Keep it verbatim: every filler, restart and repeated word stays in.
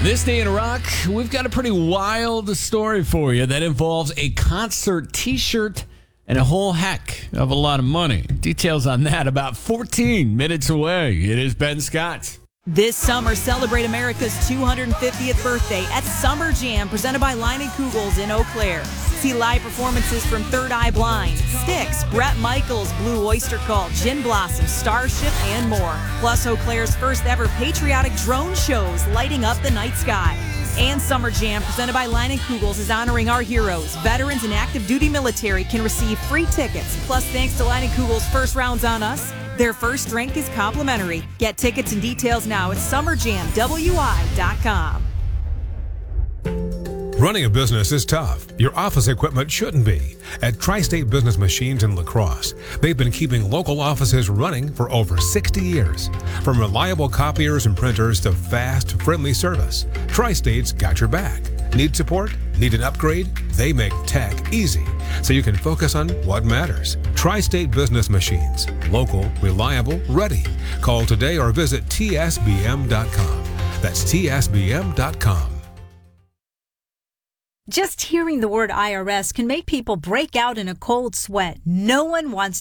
This day in rock, we've got a pretty wild story for you that involves a concert t-shirt and a whole heck of a lot of money. Details on that about fourteen minutes away. It is Ben Scott. This summer, celebrate America's two hundred fiftieth birthday at Summer Jam, presented by Line and Kugels in Eau Claire. See live performances from Third Eye Blind, Styx, Bret Michaels, Blue Oyster Cult, Gin Blossom, Starship, and more. Plus Eau Claire's first ever patriotic drone shows lighting up the night sky. And Summer Jam, presented by Line and Kugels, is honoring our heroes. Veterans and active duty military can receive free tickets. Plus, thanks to Line and Kugels' first rounds on us, their first drink is complimentary. Get tickets and details now at summer jam w i dot com. Running a business is tough. Your office equipment shouldn't be. At Tri-State Business Machines in La Crosse, they've been keeping local offices running for over sixty years. From reliable copiers and printers to fast, friendly service, Tri-State's got your back. Need support? Need an upgrade? They make tech easy, so you can focus on what matters. Tri-State Business Machines. Local, reliable, ready. Call today or visit T S B M dot com. That's T S B M dot com. Just hearing the word I R S can make people break out in a cold sweat. No one wants